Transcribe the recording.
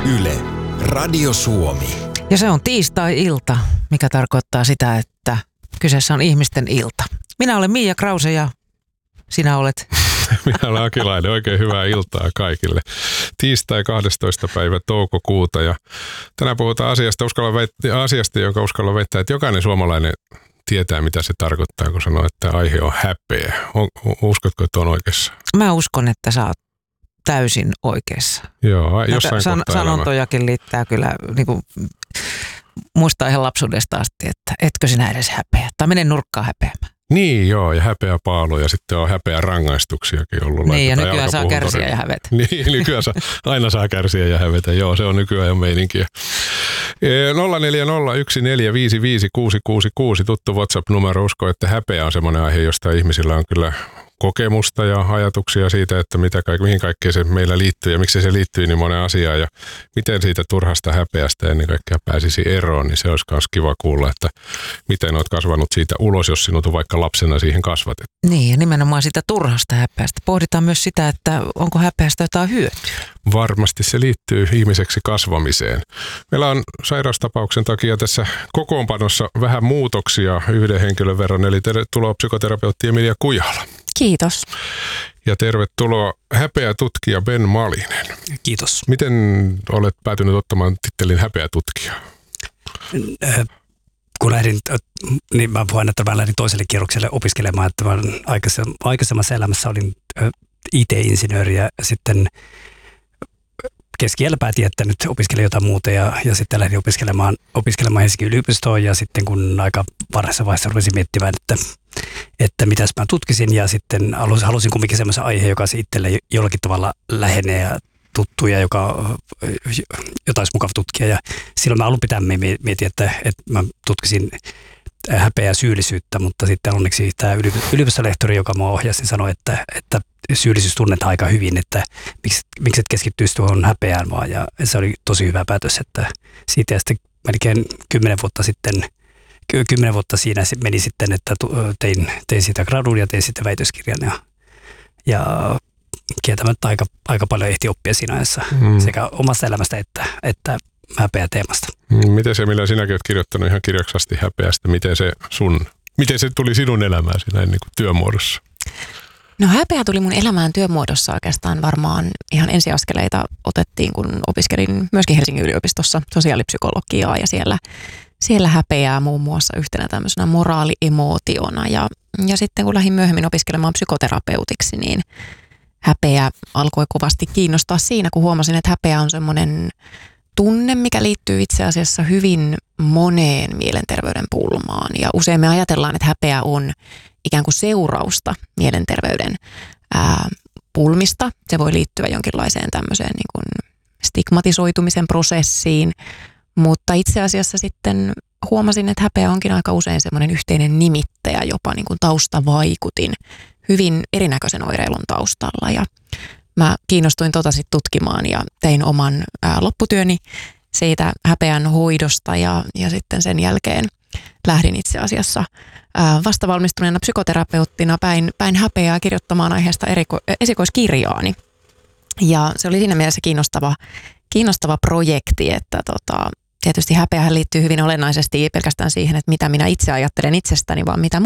Yle, Radio Suomi. Ja se on tiistai-ilta, mikä tarkoittaa sitä, että kyseessä on ihmisten ilta. Minä olen Miia Krause ja sinä olet... Minä olen Akilainen. Oikein hyvää iltaa kaikille. Tiistai 12. päivä toukokuuta ja tänään puhutaan asiasta, jonka uskallan väittää, että jokainen suomalainen tietää, mitä se tarkoittaa, kun sanoo, että aihe on häpeä. Uskotko, että on oikeassa? Mä uskon, että sä oot täysin oikeassa. Joo, jossain kohtaa sanontojakin liittää kyllä niin kuin, muistaa ihan lapsuudesta asti, että etkö sinä edes häpeä. Tai mene nurkkaan häpeämään. Niin joo, ja häpeä paalu ja sitten on häpeä rangaistuksiakin ollut. Niin, ja nykyään saa kärsiä ja hävetä. Niin, nykyään aina saa kärsiä ja hävetä. Joo, se on nykyään meininkiä. 0401455666, tuttu WhatsApp-numero. Uskon, että häpeä on semmoinen aihe, josta ihmisillä on kyllä kokemusta ja ajatuksia siitä, että mihin kaikkeen se meillä liittyy ja miksi se liittyy niin monen asiaan ja miten siitä turhasta häpeästä ennen kaikkea pääsisi eroon, niin se olisi myös kiva kuulla, että miten olet kasvanut siitä ulos, jos sinut on vaikka lapsena siihen kasvatettu. Niin, ja nimenomaan siitä turhasta häpeästä. Pohditaan myös sitä, että onko häpeästä jotain hyötyä. Väärmasti se liittyy ihmiseksi kasvamiseen. Meillä on sairaustapauksen takia tässä kokoonpanossa vähän muutoksia yhden henkilön verran, eli tervetuloa psykoterapeutti Emilia Kujala. Kiitos. Ja tervetuloa häpeätutkija Ben Malinen. Kiitos. Miten olet päätynyt ottamaan tittelin häpeätutkija? Kun lähdin, niin mä voin, että mä lähdin toiselle kierrokselle opiskelemaan, että mä aikaisemmassa elämässä olin IT-insinööri ja sitten keskiellä päätin, että nyt opiskelen jotain muuta ja sitten lähdin opiskelemaan Helsingin yliopistoon ja sitten kun aika varhaisessa vaiheessa rupesin miettimään, että mitäs mä tutkisin ja sitten halusin kumminkin semmoisen aiheen, joka se itselle jollakin tavalla lähenee ja tuttu ja jota olisi mukava tutkia ja silloin mä alun pitää mietin, että mä tutkisin häpeää syyllisyyttä, mutta sitten onneksi tämä yliopistolehtori, joka mua ohjasi, sanoi, että syyllisyys tunnetaan aika hyvin, että miksi et keskittyisi tuohon häpeään vaan. Ja se oli tosi hyvä päätös, että siitä ja sitten melkein 10 vuotta siinä meni sitten, että tein siitä gradun ja tein sitten väitöskirjan ja kieltämättä aika paljon ehti oppia siinä ajassa sekä omasta elämästä että häpeä teemasta. Miten se, millä sinäkin olet kirjoittanut ihan kirjaksasti häpeästä, miten se tuli sinun elämääsi näin niin kuin työmuodossa? No häpeä tuli mun elämään työmuodossa oikeastaan varmaan ihan ensiaskeleita otettiin, kun opiskelin myöskin Helsingin yliopistossa sosiaalipsykologiaa ja siellä häpeää muun muassa yhtenä tämmöisenä moraaliemotiona ja sitten kun lähdin myöhemmin opiskelemaan psykoterapeutiksi, niin häpeä alkoi kovasti kiinnostaa siinä, kun huomasin, että häpeä on semmoinen tunne, mikä liittyy itse asiassa hyvin moneen mielenterveyden pulmaan. Ja usein me ajatellaan, että häpeä on ikään kuin seurausta mielenterveyden pulmista. Se voi liittyä jonkinlaiseen tämmöiseen niin kuin stigmatisoitumisen prosessiin, mutta itse asiassa sitten huomasin, että häpeä onkin aika usein semmoinen yhteinen nimittäjä, jopa niin kuin taustavaikutin hyvin erinäköisen oireilun taustalla ja mä kiinnostuin sitten tutkimaan ja tein oman lopputyöni siitä häpeän hoidosta ja sitten sen jälkeen lähdin itse asiassa vastavalmistuneena psykoterapeuttina päin häpeää kirjoittamaan aiheesta esikoiskirjaani. Ja se oli siinä mielessä kiinnostava projekti, että tietysti häpeähän liittyy hyvin olennaisesti ei pelkästään siihen, että mitä minä itse ajattelen itsestäni, vaan mitä